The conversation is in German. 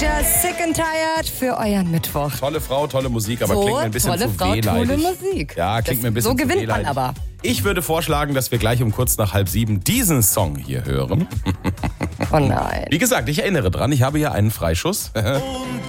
Anastasia, Sick and Tired für euren Mittwoch. Tolle Frau, tolle Musik, aber klingt mir ein bisschen tolle zu Frau, wehleidig. tolle Musik. Ja, klingt mir ein bisschen so zu gewinnt man wehleidig. aber. Ich würde vorschlagen, dass wir gleich um kurz nach 6:30 diesen Song hier hören. Oh nein. Wie gesagt, ich erinnere dran, ich habe hier einen Freischuss. Und